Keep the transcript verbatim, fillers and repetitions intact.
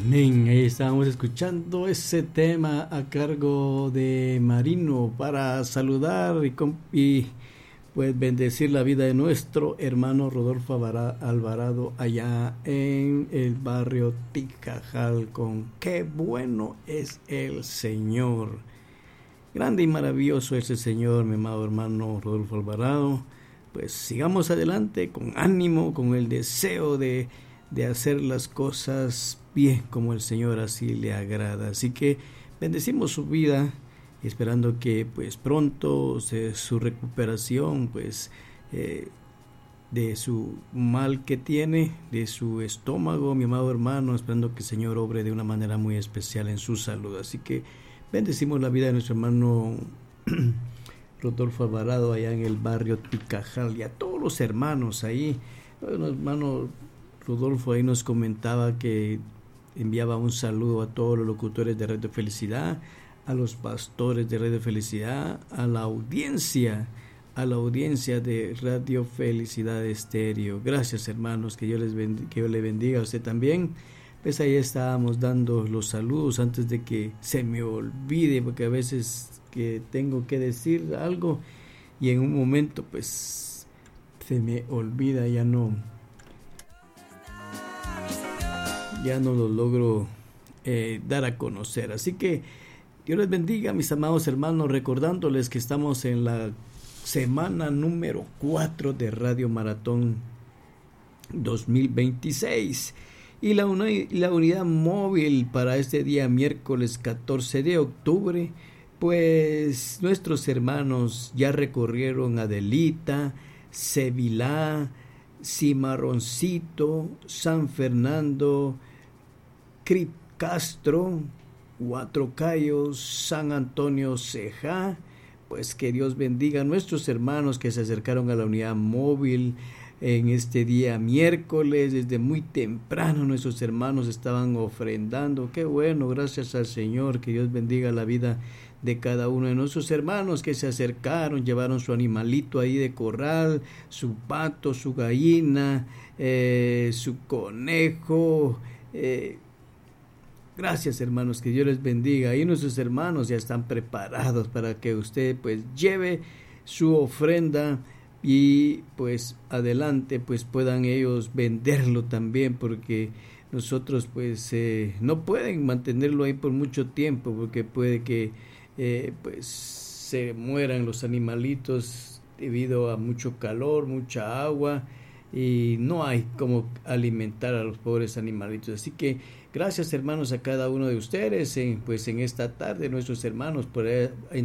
Amén. Ahí estábamos escuchando ese tema a cargo de Marino para saludar y, y pues bendecir la vida de nuestro hermano Rodolfo Alvarado allá en el barrio Ticajal con qué bueno es el Señor. Grande y maravilloso es el Señor, mi amado hermano Rodolfo Alvarado. Pues sigamos adelante con ánimo, con el deseo de, de hacer las cosas bien como el Señor así le agrada. Así que bendecimos su vida, esperando que pues pronto se, su recuperación pues eh, de su mal que tiene, de su estómago, mi amado hermano, esperando que el Señor obre de una manera muy especial en su salud. Así que bendecimos la vida de nuestro hermano Rodolfo Alvarado allá en el barrio Ticajal y a todos los hermanos ahí. El hermano Rodolfo ahí nos comentaba que enviaba un saludo a todos los locutores de Radio Felicidad, a los pastores de Radio Felicidad, a la audiencia, a la audiencia de Radio Felicidad Estéreo. Gracias, hermanos, que Dios les bendiga, que Dios le bendiga a usted también. Pues ahí estábamos dando los saludos antes de que se me olvide, porque a veces que tengo que decir algo y en un momento pues se me olvida, ya no ya no lo logro eh, dar a conocer. Así que Dios les bendiga, mis amados hermanos, recordándoles que estamos en la semana número cuatro de Radio Maratón dos mil veintiséis y la, uni- la unidad móvil para este día miércoles catorce de octubre. Pues nuestros hermanos ya recorrieron Adelita, Sevilá, Cimarroncito, San Fernando, Crip Castro, Cuatro Cayos, San Antonio Ceja. Pues que Dios bendiga a nuestros hermanos que se acercaron a la unidad móvil en este día miércoles. Desde muy temprano nuestros hermanos estaban ofrendando. Qué bueno, gracias al Señor. Que Dios bendiga la vida de cada uno de nuestros hermanos que se acercaron, llevaron su animalito ahí de corral, su pato, su gallina, eh, su conejo. Eh, gracias, hermanos, que Dios les bendiga. Ahí nuestros hermanos ya están preparados para que usted pues lleve su ofrenda y pues adelante pues puedan ellos venderlo también, porque nosotros pues eh, no pueden mantenerlo ahí por mucho tiempo, porque puede que Eh, pues se mueran los animalitos debido a mucho calor, mucha agua y no hay como alimentar a los pobres animalitos. Así que gracias, hermanos, a cada uno de ustedes en, pues en esta tarde, nuestros hermanos por